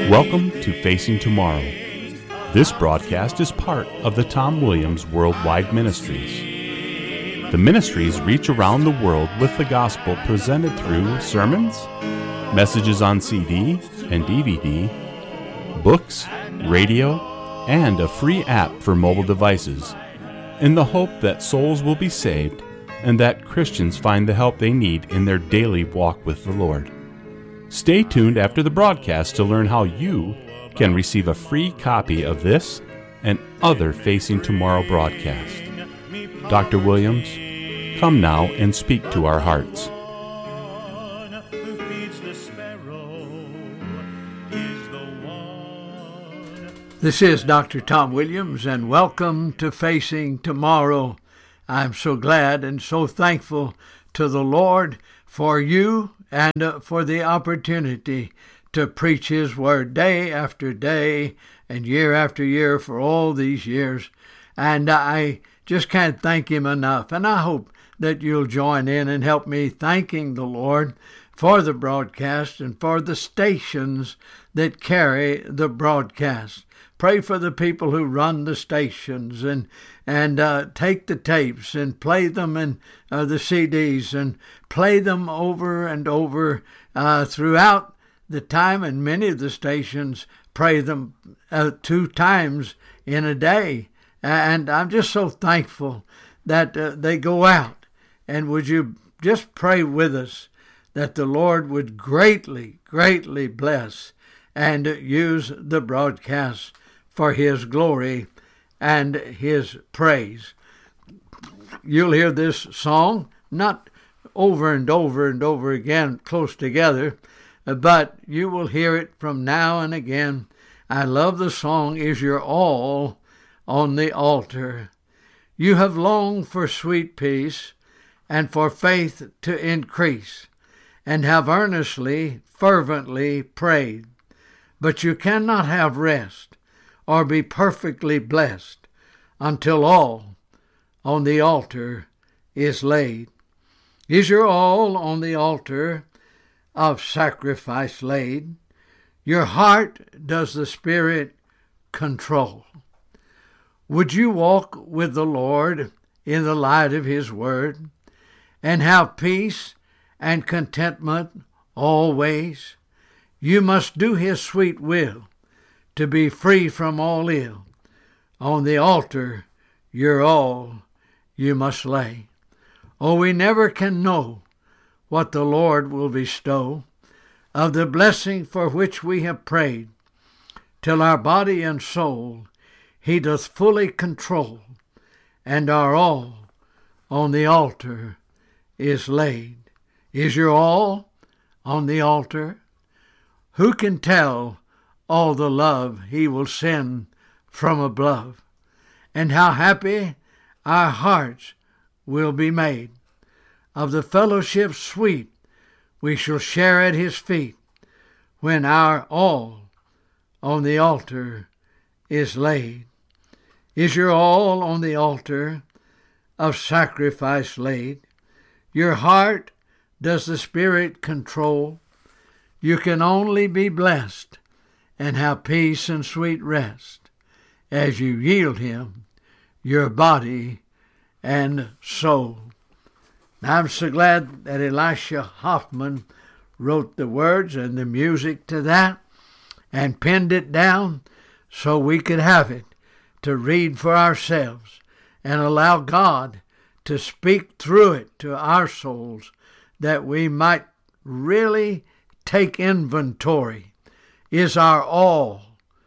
Welcome to Facing Tomorrow. This broadcast is part of the Tom Williams Worldwide Ministries. The ministries reach around the world with the gospel presented through sermons, messages on CD and DVD, books, radio, and a free app for mobile devices, in the hope that souls will be saved and that Christians find the help they need in their daily walk with the Lord. Stay tuned after the broadcast to learn how you can receive a free copy of this and other Facing Tomorrow broadcasts. Dr. Williams, come now and speak to our hearts. This is Dr. Tom Williams, and welcome to Facing Tomorrow. I'm so glad and so thankful to the Lord for you and for the opportunity to preach His Word day after day and year after year for all these years. And I just can't thank Him enough. And I hope that you'll join in and help me thanking the Lord for the broadcast and for the stations that carry the broadcast. Pray for the people who run the stations and take the tapes and play them in the CDs and play them over and over throughout the time. And many of the stations play them 2 times in a day. And I'm just so thankful that they go out. And would you just pray with us that the Lord would greatly, greatly bless and use the broadcast for His glory and His praise. You'll hear this song, not over and over and over again close together, but you will hear it from now and again. I love the song, Is Your All on the Altar? You have longed for sweet peace and for faith to increase, and have earnestly, fervently prayed, but you cannot have rest or be perfectly blessed until all on the altar is laid. Is your all on the altar of sacrifice laid? Your heart does the Spirit control? Would you walk with the Lord in the light of His Word and have peace and contentment always? You must do His sweet will to be free from all ill. On the altar, your all you must lay. Oh, we never can know what the Lord will bestow of the blessing for which we have prayed, till our body and soul He doth fully control, and our all on the altar is laid. Is your all on the altar? Who can tell all the love He will send from above, and how happy our hearts will be made of the fellowship sweet we shall share at His feet when our all on the altar is laid. Is your all on the altar of sacrifice laid? Your heart does the Spirit control? You can only be blessed and have peace and sweet rest as you yield Him your body and soul. Now, I'm so glad that Elisha Hoffman wrote the words and the music to that and penned it down so we could have it to read for ourselves and allow God to speak through it to our souls, that we might really take inventory. Is our all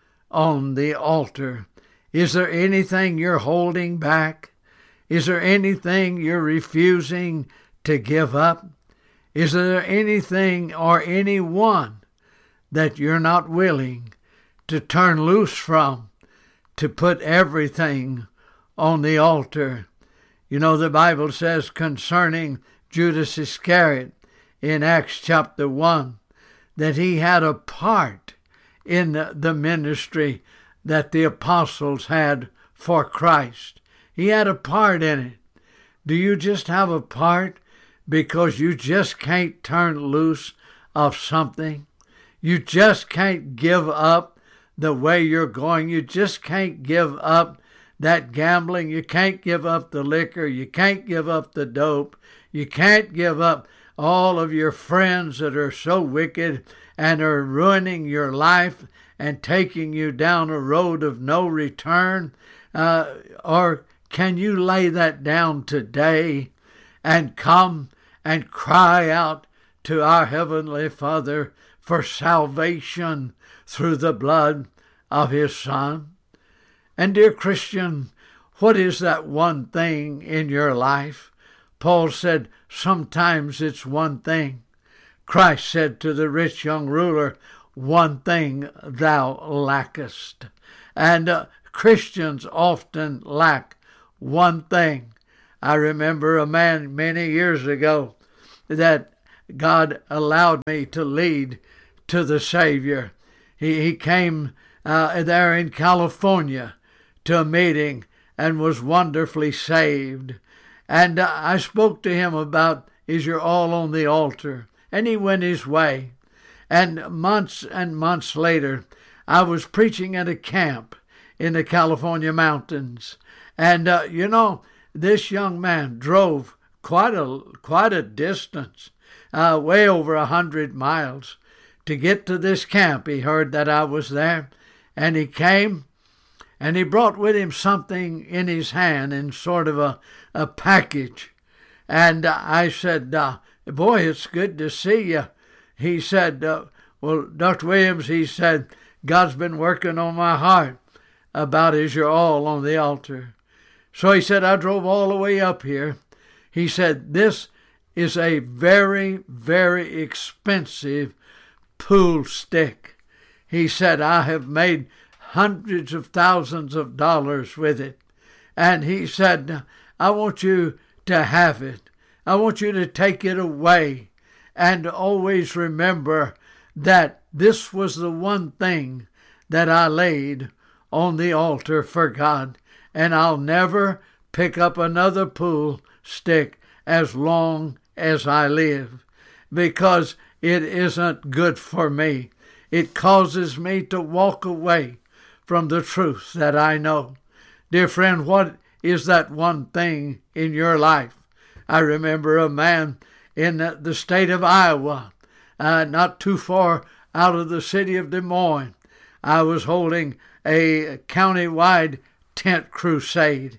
on the altar? Is there anything you're holding back? Is there anything you're refusing to give up? Is there anything or anyone that you're not willing to turn loose from, to put everything on the altar? You know, the Bible says concerning Judas Iscariot in Acts chapter 1, that he had a part in the ministry that the apostles had for Christ. He had a part in it. Do you just have a part because you just can't turn loose of something? You just can't give up the way you're going. You just can't give up that gambling. You can't give up the liquor. You can't give up the dope. You can't give up all of your friends that are so wicked and are ruining your life and taking you down a road of no return. Or can you lay that down today and come and cry out to our Heavenly Father for salvation through the blood of His Son? And dear Christian, what is that one thing in your life? Paul said, sometimes it's one thing. Christ said to the rich young ruler, one thing thou lackest. And Christians often lack one thing. I remember a man many years ago that God allowed me to lead to the Savior. He came there in California to a meeting and was wonderfully saved. And I spoke to him about, is your all on the altar? And he went his way. And months later, I was preaching at a camp in the California mountains. And, this young man drove quite a distance, way over 100 miles, to get to this camp. He heard that I was there, and he came, and he brought with him something in his hand in sort of a package. And I said, boy, it's good to see you. He said, well, Dr. Williams, he said, God's been working on my heart about is your all on the altar. So he said, I drove all the way up here. He said, this is a very, very expensive pool stick. He said, I have made hundreds of thousands of dollars with it. And he said, I want you to have it. I want you to take it away. And always remember that this was the one thing that I laid on the altar for God. And I'll never pick up another pool stick as long as I live, because it isn't good for me. It causes me to walk away from the truth that I know. Dear friend, what is that one thing in your life? I remember a man in the state of Iowa, not too far out of the city of Des Moines. I was holding a county-wide tent crusade,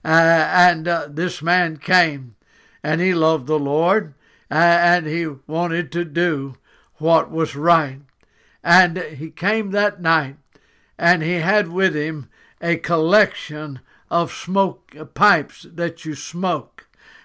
and this man came, and he loved the Lord, and he wanted to do what was right. And he came that night, and he had with him a collection of smoke pipes that you smoke.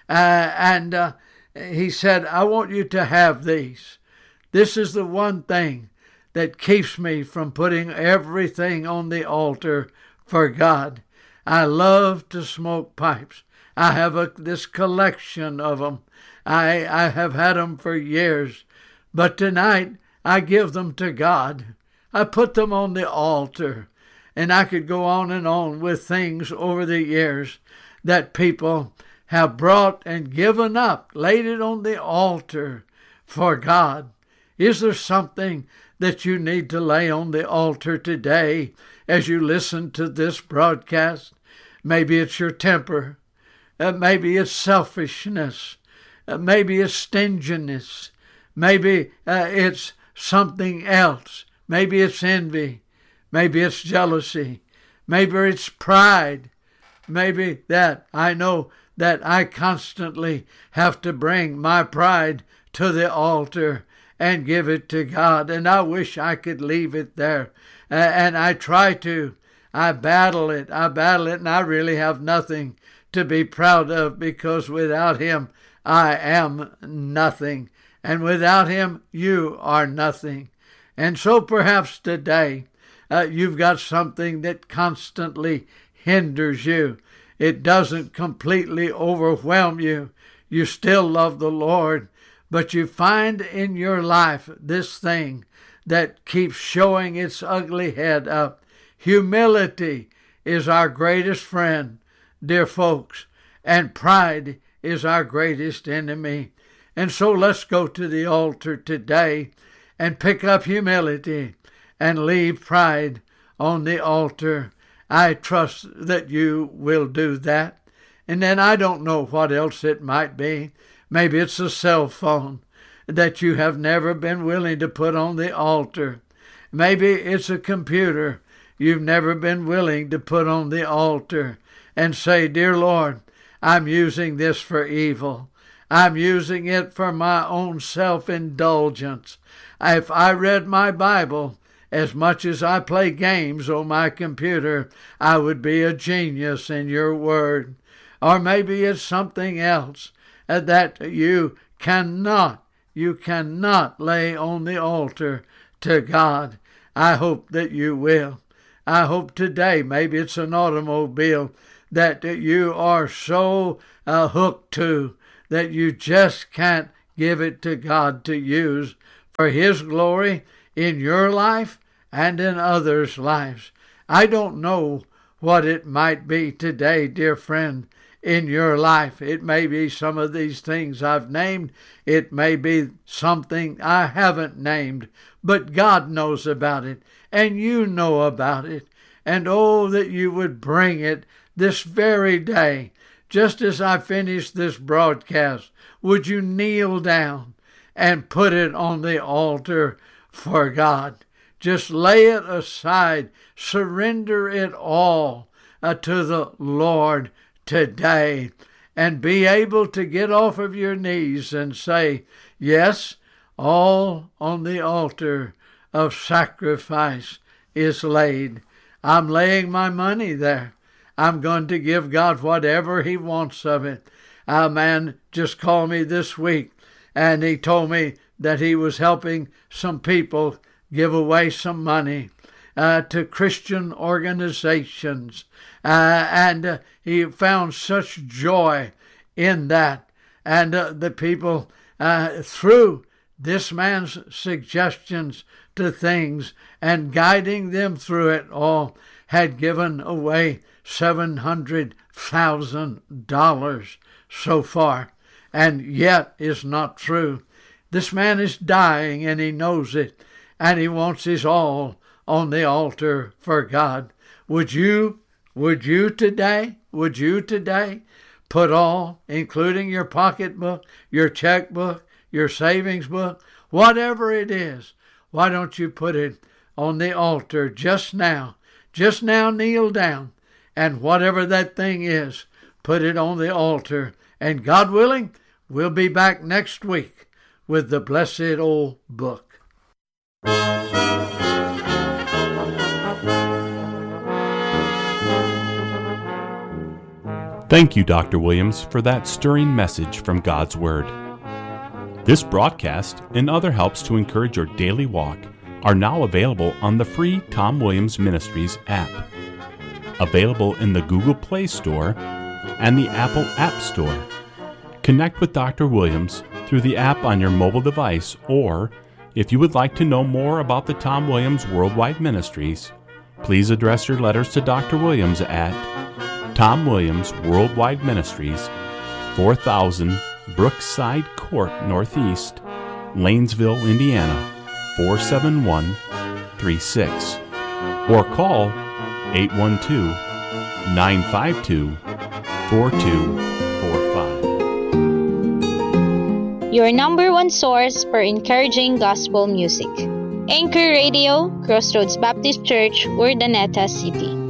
And he said, I want you to have these. This is the one thing that keeps me from putting everything on the altar for God. I love to smoke pipes. I have this collection of them. I have had them for years. But tonight, I give them to God. I put them on the altar. And I could go on and on with things over the years that people have brought and given up, laid it on the altar for God. Is there something that you need to lay on the altar today as you listen to this broadcast? Maybe it's your temper. Maybe it's selfishness. Maybe it's stinginess. Maybe it's something else. Maybe it's envy. Maybe it's jealousy. Maybe it's pride. Maybe that I know that I constantly have to bring my pride to the altar and give it to God. And I wish I could leave it there. And I try to. I battle it, and I really have nothing to be proud of, because without Him, I am nothing. And without Him, you are nothing. And so perhaps today, you've got something that constantly hinders you. It doesn't completely overwhelm you. You still love the Lord, but you find in your life this thing that keeps showing its ugly head up. Humility is our greatest friend, dear folks, and pride is our greatest enemy. And so let's go to the altar today and pick up humility and leave pride on the altar. I trust that you will do that. And then I don't know what else it might be. Maybe it's a cell phone that you have never been willing to put on the altar. Maybe it's a computer you've never been willing to put on the altar and say, Dear Lord, I'm using this for evil. I'm using it for my own self-indulgence. If I read my Bible as much as I play games on my computer, I would be a genius in your word. Or maybe it's something else that you cannot lay on the altar to God. I hope that you will. I hope today, maybe it's an automobile that you are so hooked to that you just can't give it to God to use for His glory in your life and in others' lives. I don't know what it might be today, dear friend, in your life. It may be some of these things I've named. It may be something I haven't named, but God knows about it, and you know about it. And oh, that you would bring it this very day. Just as I finish this broadcast, would you kneel down and put it on the altar for God? Just lay it aside. Surrender it all to the Lord today, and be able to get off of your knees and say, yes, all on the altar of sacrifice is laid. I'm laying my money there. I'm going to give God whatever He wants of it. A man just called me this week, and he told me that he was helping some people give away some money to Christian organizations. And he found such joy in that. And the people, through this man's suggestions to things and guiding them through it all, had given away $700,000 so far, and yet is not true. This man is dying, and he knows it, and he wants his all on the altar for God. Would you today put all, including your pocketbook, your checkbook, your savings book, whatever it is, why don't you put it on the altar just now? Just now kneel down, and whatever that thing is, put it on the altar. And God willing, we'll be back next week with the blessed old book. Thank you, Dr. Williams, for that stirring message from God's Word. This broadcast and other helps to encourage your daily walk are now available on the free Tom Williams Ministries app, available in the Google Play Store and the Apple App Store. Connect with Dr. Williams through the app on your mobile device, or if you would like to know more about the Tom Williams Worldwide Ministries, please address your letters to Dr. Williams at Tom Williams Worldwide Ministries, 4000 Brookside Court Northeast, Lanesville, Indiana, 47136, or call 812-952-4245. Your number one source for encouraging gospel music. Anchor Radio, Crossroads Baptist Church, Urdaneta City.